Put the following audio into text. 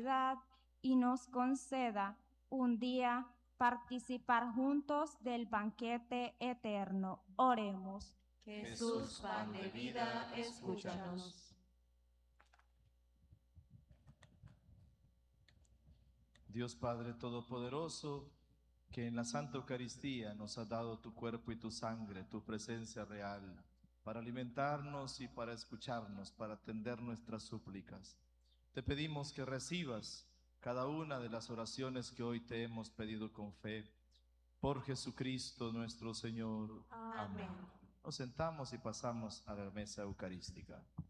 caridad y nos conceda un día participar juntos del banquete eterno. Oremos. Jesús, pan de vida, escúchanos. Dios Padre Todopoderoso, que en la Santa Eucaristía nos ha dado tu cuerpo y tu sangre, tu presencia real, para alimentarnos y para escucharnos, para atender nuestras súplicas. Te pedimos que recibas cada una de las oraciones que hoy te hemos pedido con fe. Por Jesucristo nuestro Señor. Amén. Nos sentamos y pasamos a la mesa eucarística.